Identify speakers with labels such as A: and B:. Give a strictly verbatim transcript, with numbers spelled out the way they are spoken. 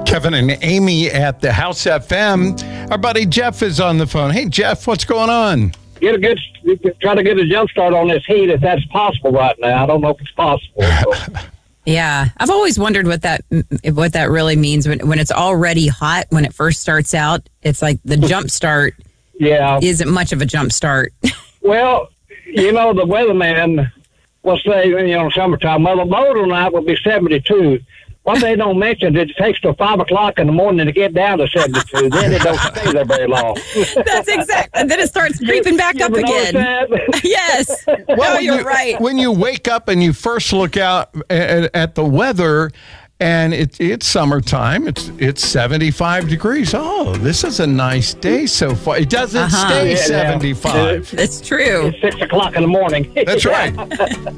A: Kevin and Amy at the House F M. Our buddy Jeff is on the phone. Hey, Jeff, what's going on?
B: Get a good, try to get a jump start on this heat if that's possible right now. I don't know if it's possible. So.
C: Yeah, I've always wondered what that what that really means when when it's already hot when it first starts out. It's like the jump start.
B: Yeah,
C: isn't much of a jump start.
B: Well, you know the weatherman will say, you know, summertime. Well, the low tonight will be seventy-two. What they don't mention is it takes till five o'clock in the morning to get down to seventy-two. Then it don't stay there very long.
C: That's exactly. And then it starts creeping back
B: you
C: up
B: ever
C: again.
B: That?
C: Yes.
A: Well,
C: no,
A: when
C: you're
A: you,
C: right.
A: When you wake up and you first look out at, at the weather, and it, it's summertime, it's it's seventy-five degrees. Oh, this is a nice day so far. It doesn't
C: Uh-huh.
A: stay
B: Yeah,
A: seventy-five.
C: That's true.
B: It's six o'clock in the morning.
A: That's right.